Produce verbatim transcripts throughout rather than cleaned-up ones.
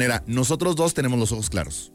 manera. Nosotros dos tenemos los ojos claros.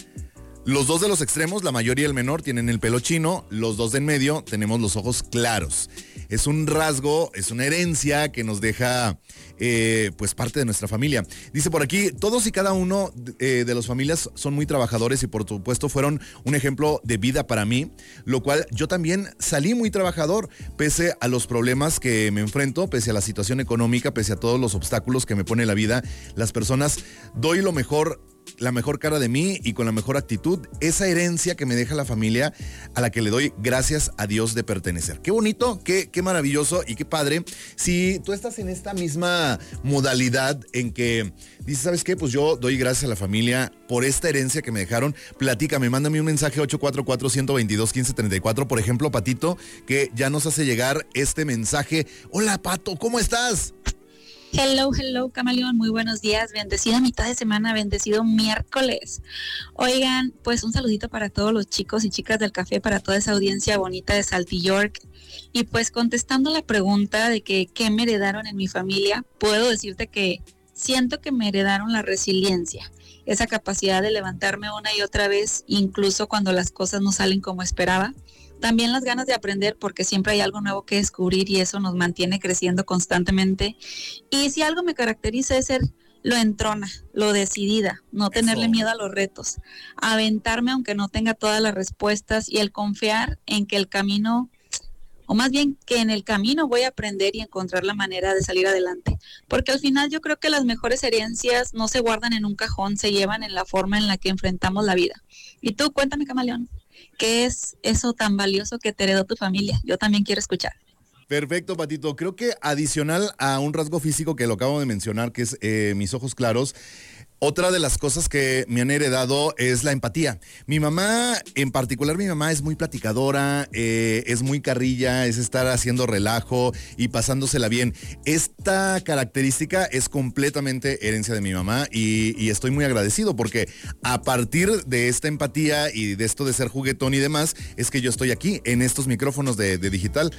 Los dos de los extremos, la mayor y el menor, tienen el pelo chino. Los dos de en medio tenemos los ojos claros. Es un rasgo, es una herencia que nos deja eh, pues parte de nuestra familia. Dice por aquí, todos y cada uno eh, de las familias son muy trabajadores y por supuesto fueron un ejemplo de vida para mí, lo cual yo también salí muy trabajador, pese a los problemas que me enfrento, pese a la situación económica, pese a todos los obstáculos que me pone la vida. Las personas doy lo mejor, la mejor cara de mí y con la mejor actitud, esa herencia que me deja la familia a la que le doy gracias a Dios de pertenecer. Qué bonito, qué, qué maravilloso y qué padre. Si tú estás en esta misma modalidad en que dices, ¿sabes qué? Pues yo doy gracias a la familia por esta herencia que me dejaron. Platícame, mándame un mensaje ocho cuatro cuatro, uno dos dos, uno cinco tres cuatro. Por ejemplo, Patito, que ya nos hace llegar este mensaje. Hola, Pato, ¿cómo estás? Hello, hello, Camaleón, muy buenos días, bendecida mitad de semana, bendecido miércoles. Oigan, pues un saludito para todos los chicos y chicas del café, para toda esa audiencia bonita de Saltilyork. Y pues contestando la pregunta de que qué me heredaron en mi familia, puedo decirte que siento que me heredaron la resiliencia, esa capacidad de levantarme una y otra vez, incluso cuando las cosas no salen como esperaba. También las ganas de aprender, porque siempre hay algo nuevo que descubrir y eso nos mantiene creciendo constantemente. Y si algo me caracteriza es ser lo entrona, lo decidida, no tenerle eso. Miedo a los retos, aventarme aunque no tenga todas las respuestas y el confiar en que el camino, o más bien que en el camino voy a aprender y encontrar la manera de salir adelante. Porque al final yo creo que las mejores herencias no se guardan en un cajón, se llevan en la forma en la que enfrentamos la vida. Y tú, cuéntame, Camaleón, ¿qué es eso tan valioso que te heredó tu familia? Yo también quiero escuchar. Perfecto, Patito. Creo que adicional a un rasgo físico que lo acabo de mencionar, que es eh, mis ojos claros, otra de las cosas que me han heredado es la empatía. Mi mamá, en particular mi mamá, es muy platicadora, eh, es muy carrilla, es estar haciendo relajo y pasándosela bien. Esta característica es completamente herencia de mi mamá y, y estoy muy agradecido porque a partir de esta empatía y de esto de ser juguetón y demás, es que yo estoy aquí en estos micrófonos de, de digital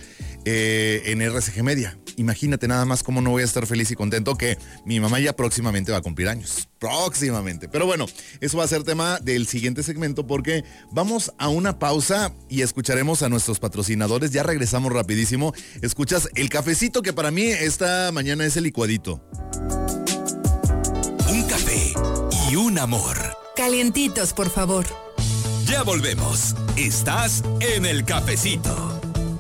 eh, en R C G Media. Imagínate nada más cómo no voy a estar feliz y contento que mi mamá ya próximamente va a cumplir años. Próximamente. Pero bueno, eso va a ser tema del siguiente segmento porque vamos a una pausa y escucharemos a nuestros patrocinadores. Ya regresamos rapidísimo. Escuchas el cafecito, que para mí esta mañana es el licuadito. Un café y un amor. Calientitos, por favor. Ya volvemos. Estás en el cafecito.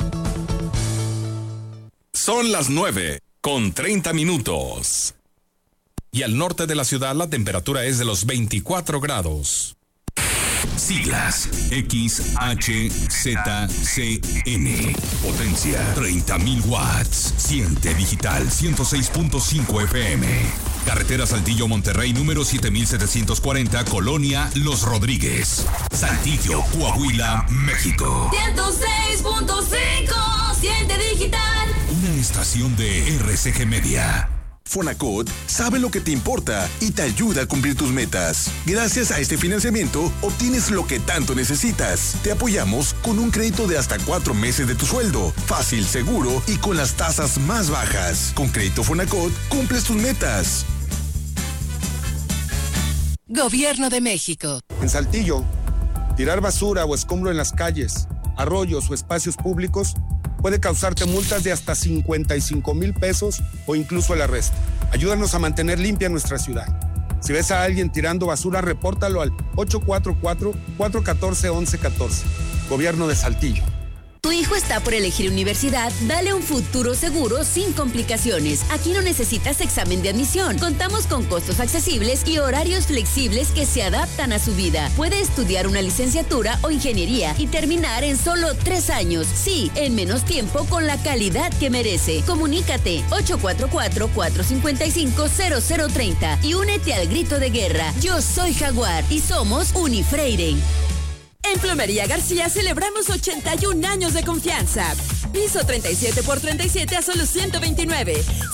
Son las nueve con treinta minutos. Y al norte de la ciudad la temperatura es de los veinticuatro grados. Siglas X H Z C N. Potencia treinta mil watts. Siente digital ciento seis punto cinco F M. Carretera Saltillo Monterrey número siete mil setecientos cuarenta, Colonia Los Rodríguez, Saltillo, Coahuila, México. ciento seis punto cinco. Siente digital. Una estación de R C G Media. Fonacot sabe lo que te importa y te ayuda a cumplir tus metas. Gracias a este financiamiento, obtienes lo que tanto necesitas. Te apoyamos con un crédito de hasta cuatro meses de tu sueldo. Fácil, seguro y con las tasas más bajas. Con Crédito Fonacot, cumples tus metas. Gobierno de México. En Saltillo, tirar basura o escombro en las calles, arroyos o espacios públicos puede causarte multas de hasta cincuenta y cinco mil pesos o incluso el arresto. Ayúdanos a mantener limpia nuestra ciudad. Si ves a alguien tirando basura, repórtalo al ocho cuatro cuatro, cuatro uno cuatro, once catorce. Gobierno de Saltillo. Tu hijo está por elegir universidad, dale un futuro seguro sin complicaciones. Aquí no necesitas examen de admisión. Contamos con costos accesibles y horarios flexibles que se adaptan a su vida. Puede estudiar una licenciatura o ingeniería y terminar en solo tres años. Sí, en menos tiempo con la calidad que merece. Comunícate ocho cuatro cuatro, cuatro cinco cinco, cero cero tres cero y únete al grito de guerra. Yo soy Jaguar y somos Unifreire. En Plomería García celebramos ochenta y un años de confianza. Piso treinta y siete por treinta y siete a solo ciento veintinueve.